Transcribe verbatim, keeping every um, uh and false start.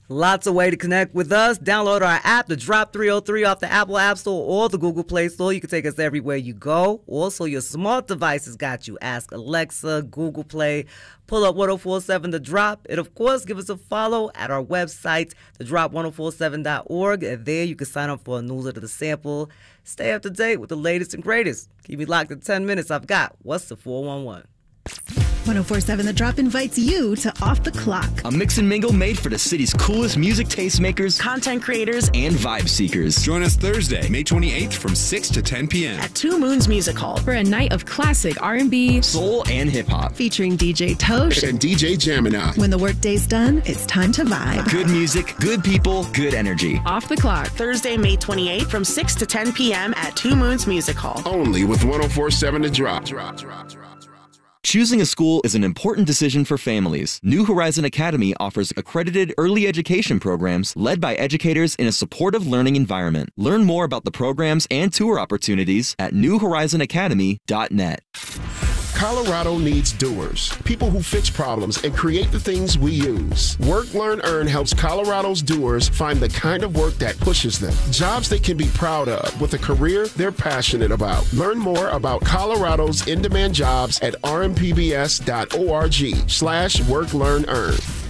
Lots of way to connect with us. Download our app, the Drop three oh three, off the Apple App Store or the Google Play Store. You can take us everywhere you go. Also, your smart devices got you. Ask Alexa, Google Play, pull up ten forty-seven The Drop. And, of course, give us a follow at our website, the drop ten forty-seven dot org. And there you can sign up for a newsletter to sample. Stay up to date with the latest and greatest. Keep me locked in ten minutes. I've got What's the four one one? ten forty-seven The Drop invites you to Off the Clock, a mix and mingle made for the city's coolest music tastemakers, content creators, and vibe seekers. Join us Thursday, May twenty-eighth from six to ten p.m. at Two Moons Music Hall for a night of classic R and B, soul, and hip-hop. Featuring D J Tosh and D J Gemini. When the workday's done, it's time to vibe. Good music, good people, good energy. Off the Clock. Thursday, May twenty-eighth from six to ten p.m. at Two Moons Music Hall. Only with ten forty-seven The Drop. Drop, drop, drop. Choosing a school is an important decision for families. New Horizon Academy offers accredited early education programs led by educators in a supportive learning environment. Learn more about the programs and tour opportunities at new horizon academy dot net. Colorado needs doers, people who fix problems and create the things we use. Work, Learn, Earn helps Colorado's doers find the kind of work that pushes them, jobs they can be proud of with a career they're passionate about. Learn more about Colorado's in-demand jobs at r m p b s dot org slash work, learn, earn.